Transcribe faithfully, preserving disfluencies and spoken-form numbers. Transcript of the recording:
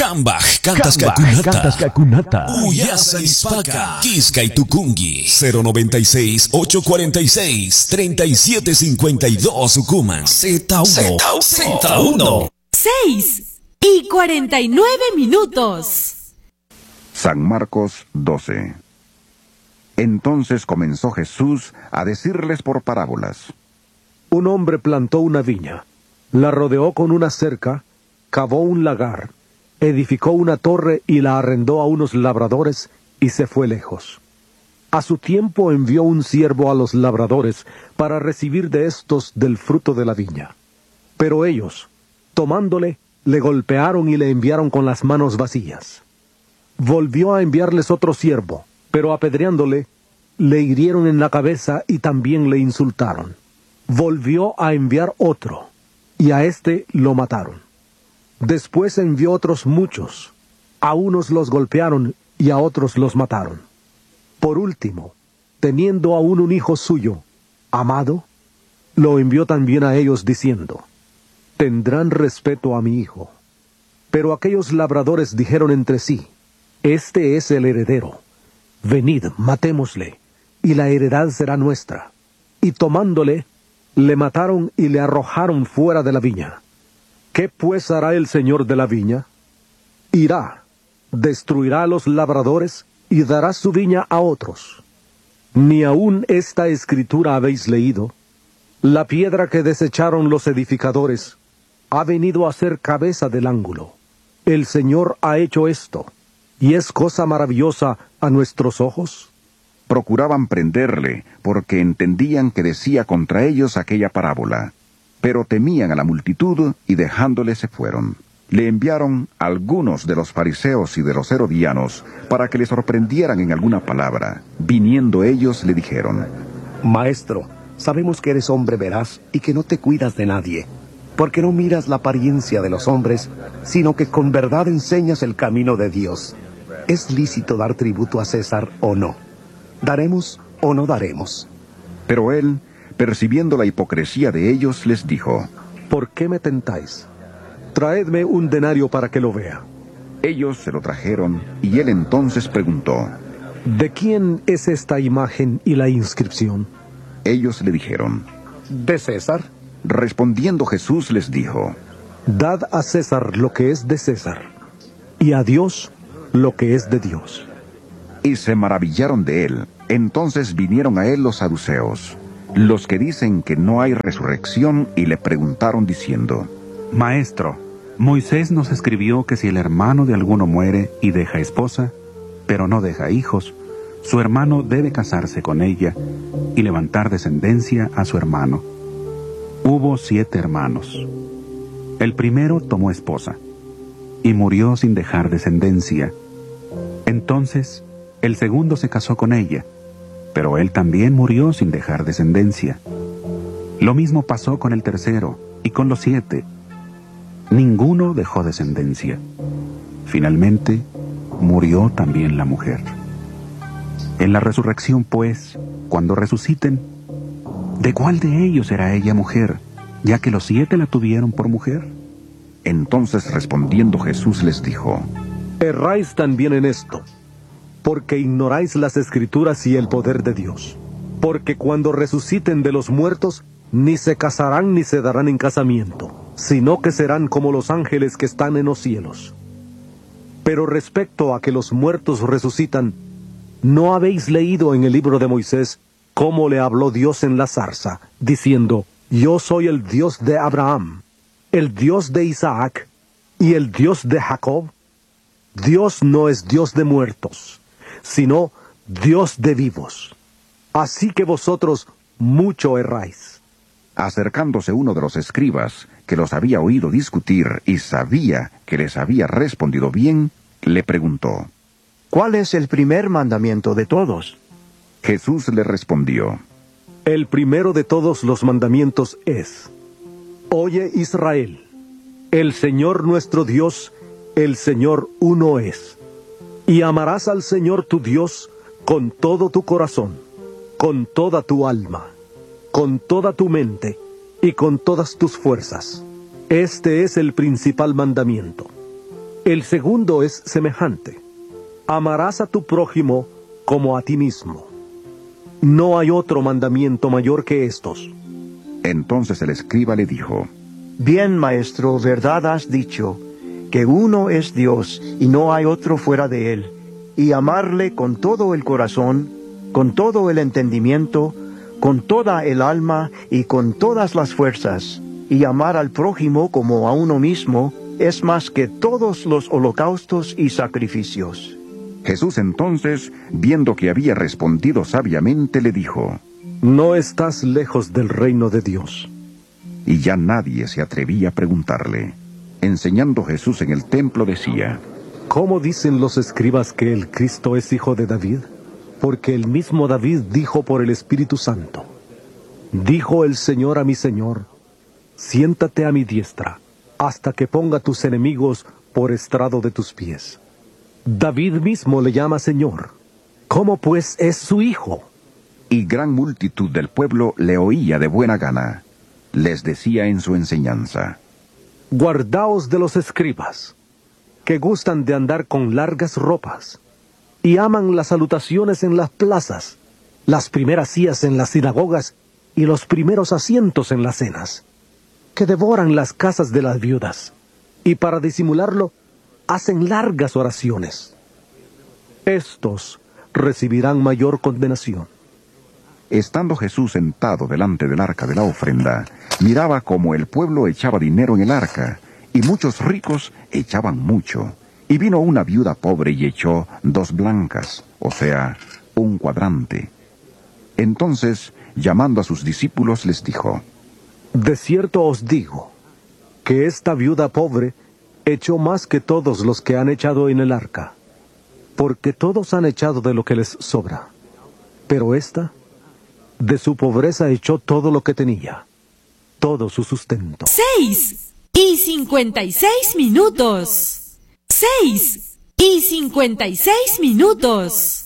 Kambaj, Kantas Kakunata, Uyasa Ispaka, Kiska y Tukungi, cero noventa y seis, ochocientos cuarenta y seis, treinta y siete cincuenta y dos Ucuman, Z uno, Z uno. seis y cuarenta y nueve minutos. San Marcos doce. Entonces comenzó Jesús a decirles por parábolas. Un hombre plantó una viña, la rodeó con una cerca, cavó un lagar, edificó una torre y la arrendó a unos labradores y se fue lejos. A su tiempo envió un siervo a los labradores para recibir de éstos del fruto de la viña. Pero ellos, tomándole, le golpearon y le enviaron con las manos vacías. Volvió a enviarles otro siervo, pero apedreándole, le hirieron en la cabeza y también le insultaron. Volvió a enviar otro, y a éste lo mataron. Después envió otros muchos. A unos los golpearon y a otros los mataron. Por último, teniendo aún un hijo suyo, amado, lo envió también a ellos diciendo, tendrán respeto a mi hijo. Pero aquellos labradores dijeron entre sí, este es el heredero. Venid, matémosle, y la heredad será nuestra. Y tomándole, le mataron y le arrojaron fuera de la viña. ¿Qué pues hará el señor de la viña? Irá, destruirá a los labradores y dará su viña a otros. ¿Ni aún esta escritura habéis leído? La piedra que desecharon los edificadores ha venido a ser cabeza del ángulo. El Señor ha hecho esto, y es cosa maravillosa a nuestros ojos. Procuraban prenderle, porque entendían que decía contra ellos aquella parábola. Pero temían a la multitud, y dejándole se fueron. Le enviaron algunos de los fariseos y de los herodianos, para que le sorprendieran en alguna palabra. Viniendo ellos le dijeron, Maestro, sabemos que eres hombre veraz, y que no te cuidas de nadie, porque no miras la apariencia de los hombres, sino que con verdad enseñas el camino de Dios. ¿Es lícito dar tributo a César o no? ¿Daremos o no daremos? Pero él, percibiendo la hipocresía de ellos, les dijo, ¿por qué me tentáis? Traedme un denario para que lo vea. Ellos se lo trajeron, y él entonces preguntó, ¿de quién es esta imagen y la inscripción? Ellos le dijeron, ¿de César? Respondiendo Jesús les dijo, dad a César lo que es de César, y a Dios lo que es de Dios. Y se maravillaron de él. Entonces vinieron a él los saduceos, los que dicen que no hay resurrección, y le preguntaron diciendo, Maestro, Moisés nos escribió que si el hermano de alguno muere y deja esposa, pero no deja hijos, su hermano debe casarse con ella y levantar descendencia a su hermano. Hubo siete hermanos. El primero tomó esposa y murió sin dejar descendencia. Entonces el segundo se casó con ella, pero él también murió sin dejar descendencia. Lo mismo pasó con el tercero y con los siete. Ninguno dejó descendencia. Finalmente murió también la mujer. En la resurrección, pues, cuando resuciten, ¿de cuál de ellos era ella mujer, ya que los siete la tuvieron por mujer? Entonces respondiendo Jesús les dijo, erráis también en esto, porque ignoráis las Escrituras y el poder de Dios. Porque cuando resuciten de los muertos, ni se casarán ni se darán en casamiento, sino que serán como los ángeles que están en los cielos. Pero respecto a que los muertos resucitan, ¿no habéis leído en el libro de Moisés cómo le habló Dios en la zarza, diciendo, yo soy el Dios de Abraham, el Dios de Isaac y el Dios de Jacob? Dios no es Dios de muertos, sino Dios de vivos. Así que vosotros mucho erráis. Acercándose uno de los escribas, que los había oído discutir y sabía que les había respondido bien, le preguntó, ¿cuál es el primer mandamiento de todos? Jesús le respondió, el primero de todos los mandamientos es, oye Israel, el Señor nuestro Dios, el Señor uno es. Y amarás al Señor tu Dios con todo tu corazón, con toda tu alma, con toda tu mente y con todas tus fuerzas. Este es el principal mandamiento. El segundo es semejante: amarás a tu prójimo como a ti mismo. No hay otro mandamiento mayor que estos. Entonces el escriba le dijo: Bien, maestro, verdad has dicho, que uno es Dios y no hay otro fuera de él, y amarle con todo el corazón, con todo el entendimiento, con toda el alma y con todas las fuerzas, y amar al prójimo como a uno mismo, es más que todos los holocaustos y sacrificios. Jesús entonces, viendo que había respondido sabiamente, le dijo: No estás lejos del reino de Dios. Y ya nadie se atrevía a preguntarle. Enseñando Jesús en el templo decía: ¿Cómo dicen los escribas que el Cristo es hijo de David? Porque el mismo David dijo por el Espíritu Santo: Dijo el Señor a mi Señor, siéntate a mi diestra, hasta que ponga tus enemigos por estrado de tus pies. David mismo le llama Señor. ¿Cómo pues es su hijo? Y gran multitud del pueblo le oía de buena gana. Les decía en su enseñanza: Guardaos de los escribas, que gustan de andar con largas ropas, y aman las salutaciones en las plazas, las primeras sillas en las sinagogas, y los primeros asientos en las cenas, que devoran las casas de las viudas, y para disimularlo, hacen largas oraciones. Estos recibirán mayor condenación. Estando Jesús sentado delante del arca de la ofrenda, miraba cómo el pueblo echaba dinero en el arca, y muchos ricos echaban mucho. Y vino una viuda pobre y echó dos blancas, o sea, un cuadrante. Entonces, llamando a sus discípulos, les dijo: De cierto os digo, que esta viuda pobre echó más que todos los que han echado en el arca, porque todos han echado de lo que les sobra. Pero ésta, de su pobreza echó todo lo que tenía, todo su sustento. Seis y cincuenta y seis minutos. Seis y cincuenta y seis minutos.